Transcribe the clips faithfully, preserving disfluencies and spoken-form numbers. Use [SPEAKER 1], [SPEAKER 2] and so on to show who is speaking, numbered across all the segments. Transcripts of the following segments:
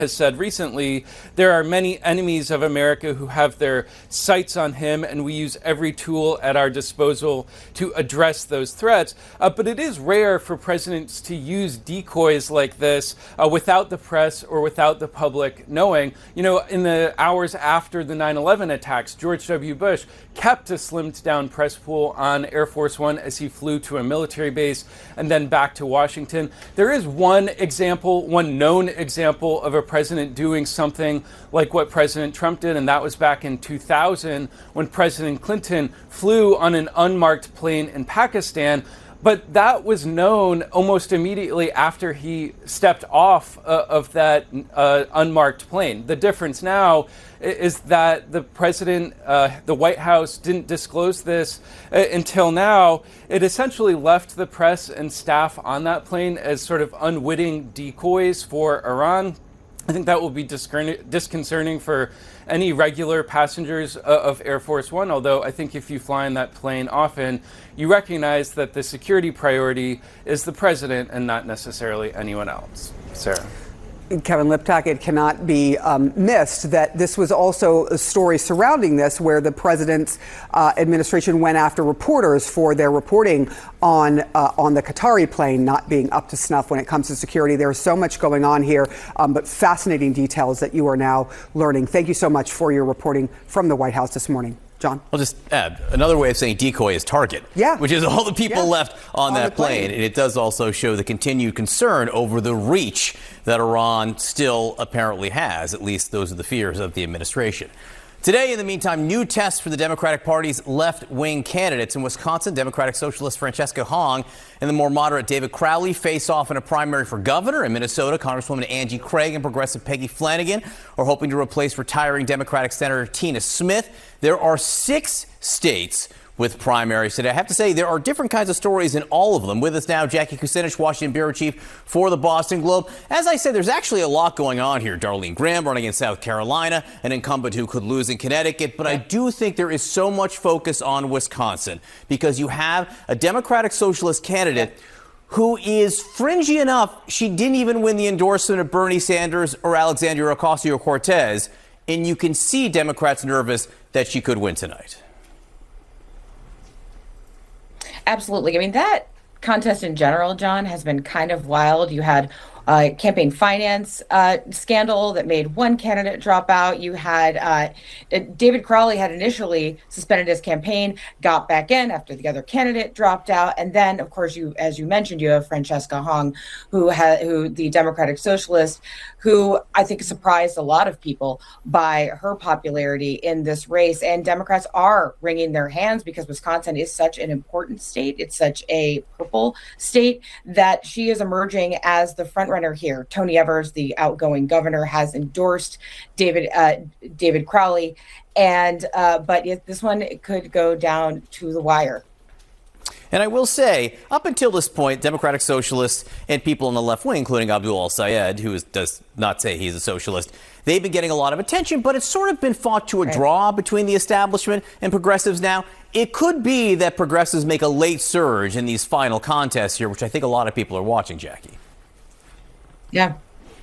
[SPEAKER 1] has said recently, there are many enemies of America who have their sights on him, and we use every tool at our disposal to address those threats. Uh, but it is rare for presidents to use decoys like this uh, without the press or without the public knowing. You know, in the hours after the nine eleven attacks, George W. Bush kept a slimmed down press pool on Air Force One as he flew to a military base and then back to Washington. There is one example, one known example of a president doing something like what President Trump did, and that was back in two thousand when President Clinton flew on an unmarked plane in Pakistan. But that was known almost immediately after he stepped off uh, of that uh, unmarked plane. The difference now is that the president, uh, the White House didn't disclose this uh, until now. It essentially left the press and staff on that plane as sort of unwitting decoys for Iran. I think that will be disconcerting for any regular passengers of Air Force One, although I think if you fly in that plane often, you recognize that the security priority is the president and not necessarily anyone else. Sarah.
[SPEAKER 2] Kevin Liptak, it cannot be um, missed that this was also a story surrounding this where the president's uh, administration went after reporters for their reporting on uh, on the Qatari plane not being up to snuff when it comes to security. There's so much going on here, um, but fascinating details that you are now learning. Thank you so much for your reporting from the White House this morning. John?
[SPEAKER 3] I'll just add another way of saying decoy is target,
[SPEAKER 2] yeah.
[SPEAKER 3] which is all the people
[SPEAKER 2] yeah.
[SPEAKER 3] left on, on that plane. plane. And it does also show the continued concern over the reach that Iran still apparently has. At least those are the fears of the administration. Today, in the meantime, new tests for the Democratic Party's left-wing candidates. In Wisconsin, Democratic Socialist Francesca Hong and the more moderate David Crowley face off in a primary for governor. In Minnesota, Congresswoman Angie Craig and progressive Peggy Flanagan are hoping to replace retiring Democratic Senator Tina Smith. There are six states with primaries today. I have to say, there are different kinds of stories in all of them. With us now, Jackie Kucinich, Washington bureau chief for the Boston Globe. As I said, there's actually a lot going on here. Darlene Graham running in South Carolina, an incumbent who could lose in Connecticut. But I do think there is so much focus on Wisconsin because you have a Democratic Socialist candidate who is fringy enough. She didn't even win the endorsement of Bernie Sanders or Alexandria Ocasio-Cortez. And you can see Democrats nervous that she could win tonight.
[SPEAKER 4] Absolutely. I mean, that contest in general, John, has been kind of wild. You had a campaign finance uh, scandal that made one candidate drop out. You had uh, David Crowley had initially suspended his campaign, got back in after the other candidate dropped out. And then, of course, you, as you mentioned, you have Francesca Hong, who ha- who the Democratic Socialist, who I think surprised a lot of people by her popularity in this race. And Democrats are wringing their hands because Wisconsin is such an important state. It's such a purple state that she is emerging as the front runner here. Tony Evers, the outgoing governor, has endorsed David uh, David Crowley, and uh, but it, this one could go down to the wire.
[SPEAKER 3] And I will say, up until this point, Democratic Socialists and people on the left wing, including Abdul El-Sayed, who is, does not say he's a socialist, they've been getting a lot of attention, but it's sort of been fought to a right. draw between the establishment and progressives now. It could be that progressives make a late surge in these final contests here, which I think a lot of people are watching, Jackie.
[SPEAKER 4] Yeah.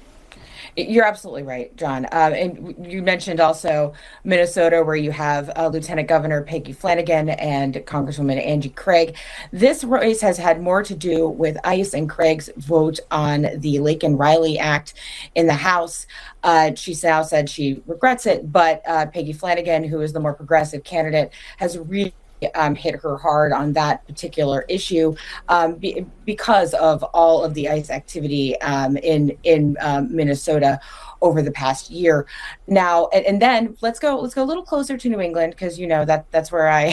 [SPEAKER 4] You're absolutely right, John. Um, and you mentioned also Minnesota, where you have uh, Lieutenant Governor Peggy Flanagan and Congresswoman Angie Craig. This race has had more to do with ICE and Craig's vote on the Laken-Riley Act in the House. Uh, she now said she regrets it, but uh, Peggy Flanagan, who is the more progressive candidate, has really Um, hit her hard on that particular issue um, be, because of all of the ICE activity um, in in um, Minnesota over the past year. Now, and, and then let's go let's go a little closer to New England, because you know that that's where I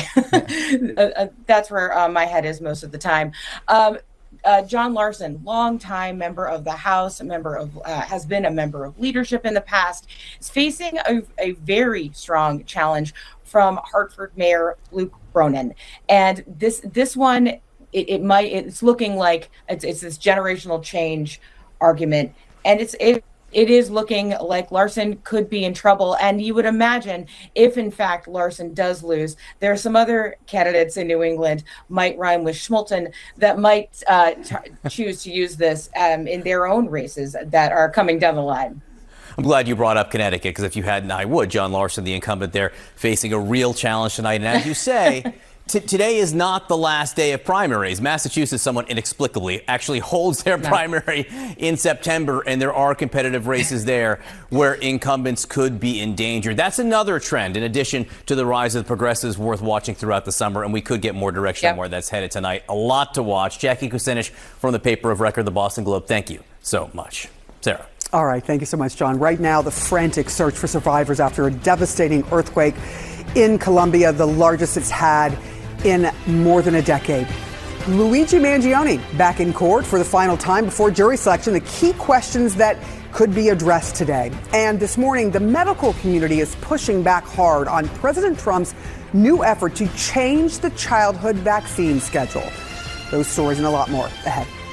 [SPEAKER 4] uh, that's where uh, my head is most of the time. Um, Uh, John Larson, longtime member of the House, a member of, uh, has been a member of leadership in the past, is facing a, a very strong challenge from Hartford Mayor Luke Bronin. And this this one, it, it might, it's looking like it's, it's this generational change argument. And it's it. It is looking like Larson could be in trouble. And you would imagine if, in fact, Larson does lose, there are some other candidates in New England, might rhyme with Schmolten, that might uh, t- choose to use this um, in their own races that are coming down the line.
[SPEAKER 3] I'm glad you brought up Connecticut, because if you hadn't, I would. John Larson, the incumbent there, facing a real challenge tonight. And as you say, t- today is not the last day of primaries. Massachusetts, someone inexplicably, actually holds their no. primary in September, and there are competitive races there where incumbents could be in danger. That's another trend, in addition to the rise of the progressives, worth watching throughout the summer, and we could get more direction yep. on where that's headed tonight. A lot to watch. Jackie Kucinich from the paper of record, the Boston Globe, thank you so much. Sarah.
[SPEAKER 2] All right. Thank you so much, John. Right now, the frantic search for survivors after a devastating earthquake in Colombia, the largest it's had in more than a decade. Luigi Mangione back in court for the final time before jury selection. The key questions that could be addressed today. And this morning, the medical community is pushing back hard on President Trump's new effort to change the childhood vaccine schedule. Those stories and a lot more ahead.